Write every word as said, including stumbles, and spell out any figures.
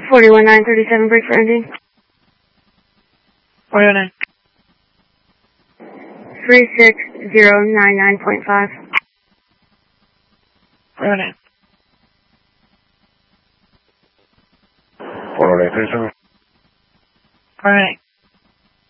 forty-one nine thirty-seven, break for ending. forty-one nine. three six zero nine nine point five. forty-one nine. forty-one nine thirty-seven. forty-one nine.